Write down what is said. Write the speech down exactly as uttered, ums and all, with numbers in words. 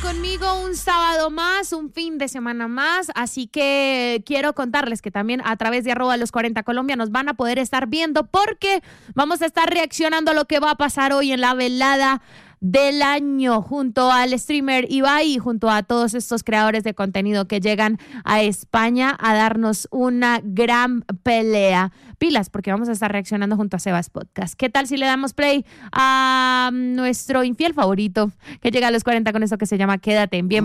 conmigo un sábado más, un fin de semana más, así que quiero contarles que también a través de arroba los cuarenta Colombia nos van a poder estar viendo porque vamos a estar reaccionando a lo que va a pasar hoy en la velada del año junto al streamer Ibai y junto a todos estos creadores de contenido que llegan a España a darnos una gran pelea. Pilas, porque vamos a estar reaccionando junto a Sebas Podcast. ¿Qué tal si le damos play a nuestro infiel favorito que llega a los cuarenta con eso que se llama Quédate? Bienvenido.